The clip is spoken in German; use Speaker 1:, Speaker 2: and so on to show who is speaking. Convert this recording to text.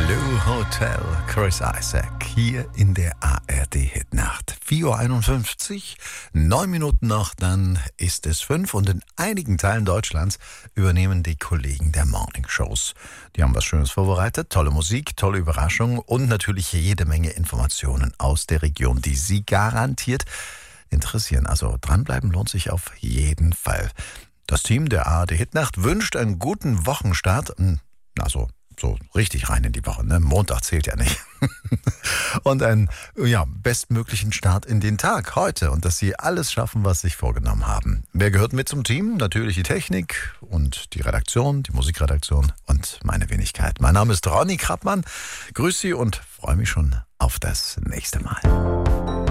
Speaker 1: Blue Hotel, Chris Isaak, hier in der ARD-Hitnacht. 4.51 Uhr, 9 Minuten noch, dann ist es 5 und in einigen Teilen Deutschlands übernehmen die Kollegen der Morning-Shows. Die haben was Schönes vorbereitet, tolle Musik, tolle Überraschungen und natürlich jede Menge Informationen aus der Region, die Sie garantiert interessieren. Also dranbleiben lohnt sich auf jeden Fall. Das Team der ARD-Hitnacht wünscht einen guten Wochenstart, also so richtig rein in die Woche, ne? Montag zählt ja nicht. Und einen bestmöglichen Start in den Tag heute und dass Sie alles schaffen, was Sie sich vorgenommen haben. Wer gehört mit zum Team? Natürlich die Technik und die Redaktion, die Musikredaktion und meine Wenigkeit. Mein Name ist Ronny Krappmann. Grüß Sie und freue mich schon auf das nächste Mal.